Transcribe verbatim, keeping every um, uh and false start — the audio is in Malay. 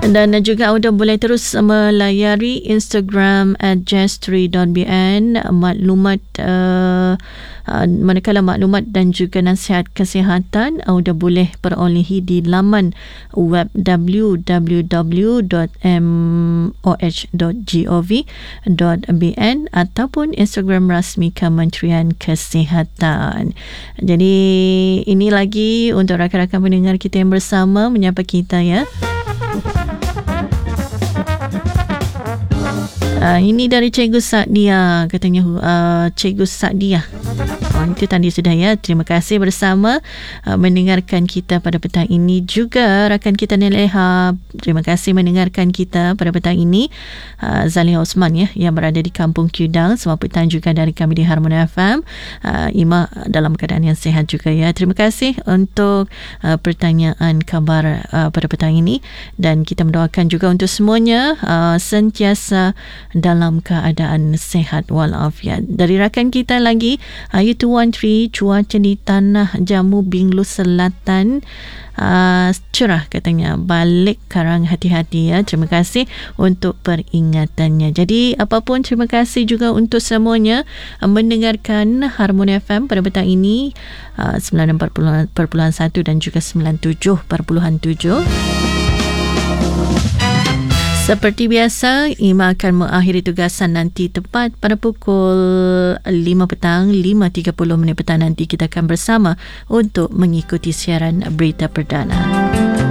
Dan juga anda boleh terus melayari Instagram at jestri dot b n. Maklumat uh, uh, manakala maklumat dan juga nasihat kesihatan anda boleh perolehi di laman web w w w dot m o h dot gov dot b n ataupun Instagram rasmi Kementerian Kesihatan. Jadi ini lagi untuk rakan-rakan pendengar kita yang bersama menyapa kita ya. Uh, ini dari Cikgu Sa'diah, katanya uh, Cikgu Sa'diah. Oh, itu tadi sudah ya. Terima kasih bersama uh, mendengarkan kita pada petang ini. Juga rakan kita Neleha, terima kasih mendengarkan kita pada petang ini. uh, Zaliha Osman ya, yang berada di Kampung Kudang. Selamat petang juga dari kami di Harmony F M. uh, Ima dalam keadaan yang sihat juga ya. Terima kasih untuk uh, pertanyaan kabar uh, pada petang ini. Dan kita mendoakan juga untuk semuanya uh, sentiasa dalam keadaan sehat walafiat. Dari rakan kita lagi, Ayu dua tiga, cuaca di Tanah Jamu Binglu Selatan uh, cerah katanya. Balik Karang hati-hati ya. Terima kasih untuk peringatannya. Jadi apapun, terima kasih juga untuk semuanya uh, mendengarkan Harmony F M pada petang ini uh, sembilan puluh empat perpuluhan satu dan juga sembilan puluh tujuh perpuluhan tujuh. Seperti biasa, Ima akan mengakhiri tugasan nanti tepat pada pukul lima petang, lima tiga puluh minit petang nanti kita akan bersama untuk mengikuti siaran berita perdana.